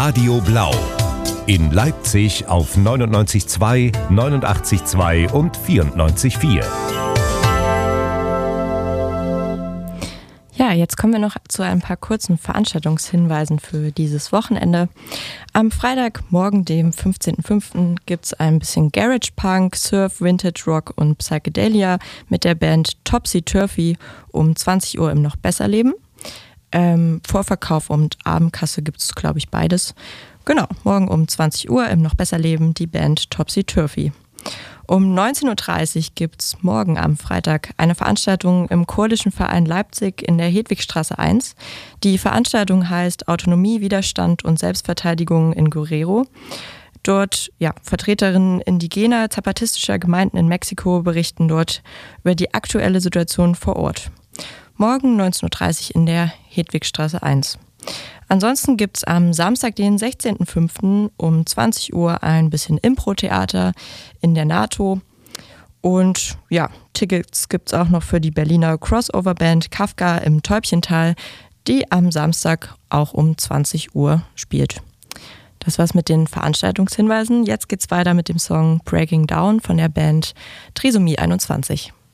Radio Blau. In Leipzig auf 99,2, 89,2 und 94,4. Ja, jetzt kommen wir noch zu ein paar kurzen Veranstaltungshinweisen für dieses Wochenende. Am Freitagmorgen, dem 15.05., gibt es ein bisschen Garage Punk, Surf, Vintage Rock und Psychedelia mit der Band Topsy Turvy um 20 Uhr im Noch Besser Leben. Vorverkauf und Abendkasse gibt es, glaube ich, beides. Genau, morgen um 20 Uhr im Noch Besser Leben die Band Topsy Turvy. Um 19.30 Uhr gibt es morgen am Freitag eine Veranstaltung im Kurdischen Verein Leipzig in der Hedwigstraße 1. Die Veranstaltung heißt Autonomie, Widerstand und Selbstverteidigung in Guerrero. Dort Vertreterinnen indigener, zapatistischer Gemeinden in Mexiko berichten dort über die aktuelle Situation vor Ort. Morgen 19.30 Uhr in der Hedwigstraße 1. Ansonsten gibt es am Samstag, den 16.05. um 20 Uhr ein bisschen Impro-Theater in der NATO. Und ja, Tickets gibt es auch noch für die Berliner Crossover-Band Kafka im Täubchental, die am Samstag auch um 20 Uhr spielt. Das war's mit den Veranstaltungshinweisen. Jetzt geht's weiter mit dem Song Breaking Down von der Band Trisomie 21.